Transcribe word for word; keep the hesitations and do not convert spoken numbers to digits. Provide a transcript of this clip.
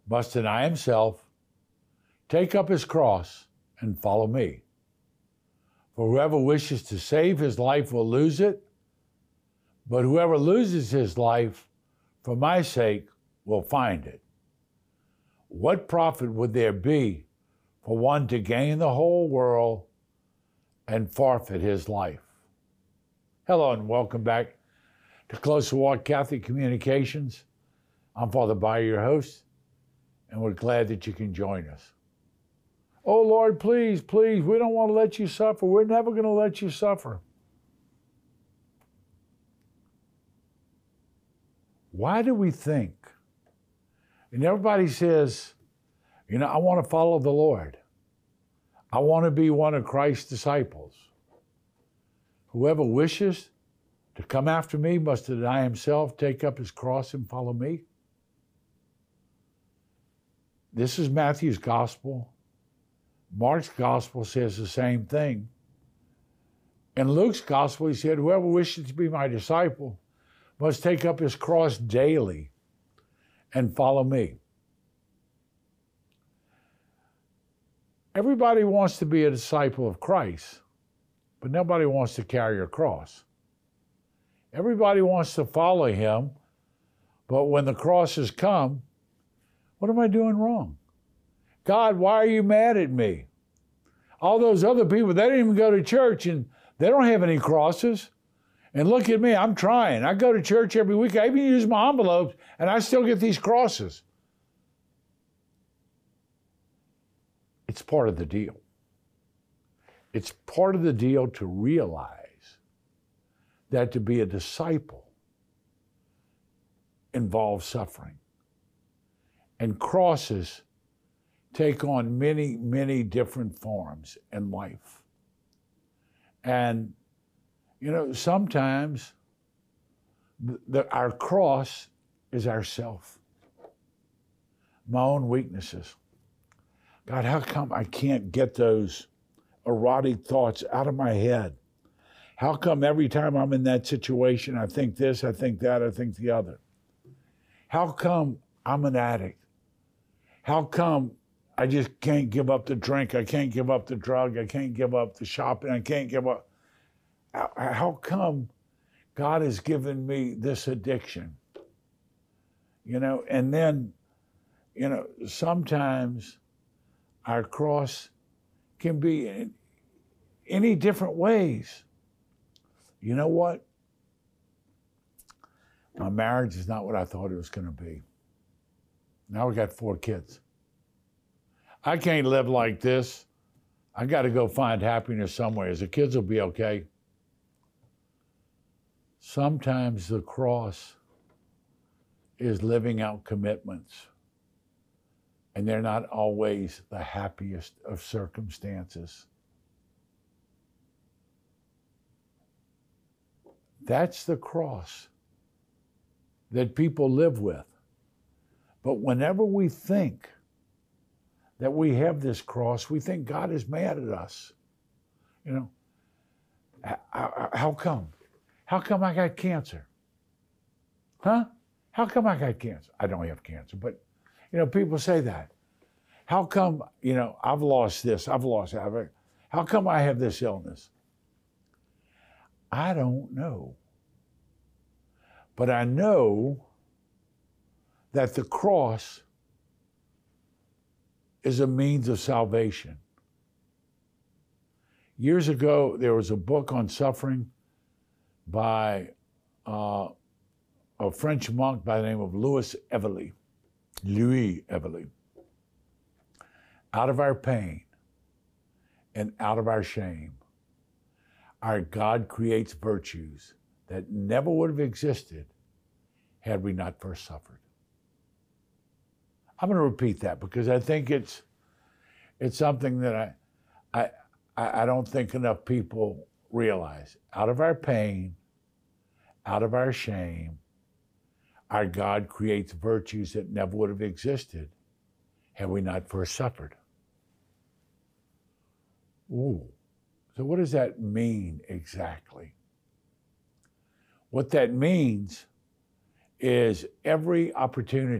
must deny himself, take up his cross, and follow me. For whoever wishes to save his life will lose it, but whoever loses his life for my sake will find it. What profit would there be for one to gain the whole world and forfeit his life? Hello and welcome back to Closer Walk Catholic Communications. I'm Father Bayer, your host, and we're glad that you can join us. Oh Lord, please, please, we don't want to let you suffer. We're never going to let you suffer. Why do we think? And everybody says, you know, I want to follow the Lord. I want to be one of Christ's disciples. Whoever wishes to come after me must deny himself, take up his cross, and follow me. This is Matthew's gospel. Mark's gospel says the same thing. In Luke's gospel, he said, whoever wishes to be my disciple must take up his cross daily and follow me. Everybody wants to be a disciple of Christ, but nobody wants to carry a cross. Everybody wants to follow him, but when the crosses come, what am I doing wrong? God, why are you mad at me? All those other people, they didn't even go to church and they don't have any crosses. And look at me, I'm trying. I go to church every week. I even use my envelopes and I still get these crosses. It's part of the deal. It's part of the deal to realize that to be a disciple involves suffering. And crosses take on many, many different forms in life. And, you know, sometimes the, our cross is ourself, my own weaknesses. God, how come I can't get those erotic thoughts out of my head? How come every time I'm in that situation, I think this, I think that, I think the other? How come I'm an addict? How come I just can't give up the drink? I can't give up the drug. I can't give up the shopping. I can't give up. How come God has given me this addiction? You know, and then, you know, sometimes our cross can be in any different ways. You know what? My marriage is not what I thought it was going to be. Now we got four kids. I can't live like this. I got to go find happiness somewhere. The kids will be okay. Sometimes the cross is living out commitments, and they're not always the happiest of circumstances. That's the cross that people live with. But whenever we think that we have this cross, we think God is mad at us. You know, how, how come? How come I got cancer? Huh? How come I got cancer? I don't have cancer, but, you know, people say that. How come, you know, I've lost this, I've lost that. How come I have this illness? I don't know. But I know that the cross is a means of salvation. Years ago, there was a book on suffering by uh, a French monk by the name of Louis Evely. Louis Evely. Out of our pain and out of our shame, our God creates virtues that never would have existed had we not first suffered. I'm going to repeat that because I think it's it's something that I I I don't think enough people realize. Out of our pain, out of our shame, our God creates virtues that never would have existed had we not first suffered. Ooh. So what does that mean exactly? What that means is every opportunity